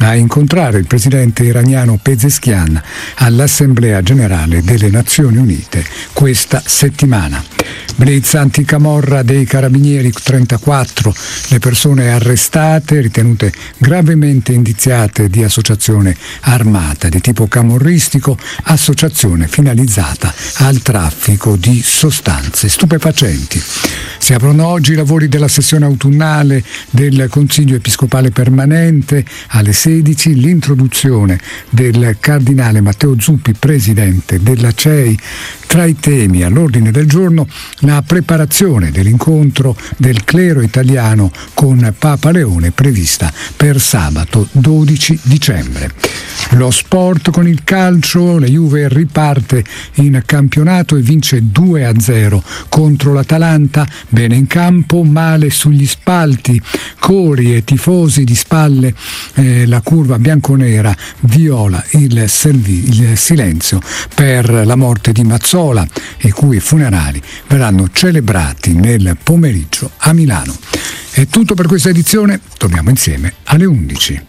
a incontrare il presidente iraniano Pezeshkian all'Assemblea Generale delle Nazioni Unite questa settimana. Blitz anticamorra dei carabinieri, 34 le persone arrestate ritenute gravemente indiziate di associazione armata di tipo camorristico, associazione finalizzata al traffico di sostanze stupefacenti. Si aprono oggi i lavori della sessione autunnale del Consiglio Episcopale Permanente. Alle 16 l'introduzione del cardinale Matteo Zuppi, presidente della CEI. Tra i temi all'ordine del giorno la preparazione dell'incontro del clero italiano con Papa Leone prevista per sabato 12 dicembre. Lo sport con il calcio, la Juve riparte in campionato e vince 2-0 contro l'Atalanta, bene in campo, male sugli spalti, cori e tifosi di spalle, la curva bianconera viola il silenzio per la morte di Mazzola, i cui funerali verranno celebrati nel pomeriggio a Milano. È tutto per questa edizione, torniamo insieme alle 11.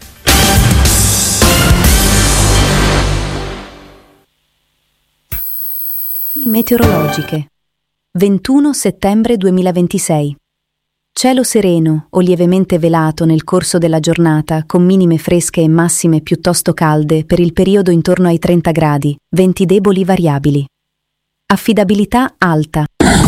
Meteorologiche. 21 settembre 2026. Cielo sereno o lievemente velato nel corso della giornata, con minime fresche e massime piuttosto calde per il periodo intorno ai 30 gradi, venti deboli variabili. Affidabilità alta.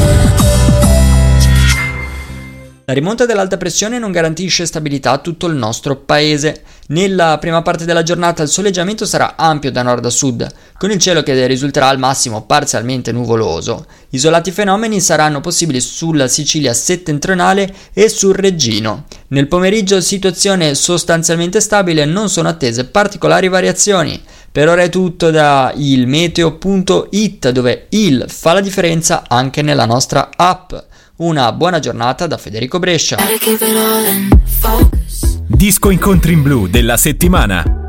La rimonta dell'alta pressione non garantisce stabilità a tutto il nostro paese. Nella prima parte della giornata il soleggiamento sarà ampio da nord a sud, con il cielo che risulterà al massimo parzialmente nuvoloso. Isolati fenomeni saranno possibili sulla Sicilia settentrionale e sul Reggino. Nel pomeriggio situazione sostanzialmente stabile, non sono attese particolari variazioni. Per ora è tutto da ilmeteo.it, dove il fa la differenza anche nella nostra app. Una buona giornata da Federico Brescia. Disco Incontri in Blu della settimana.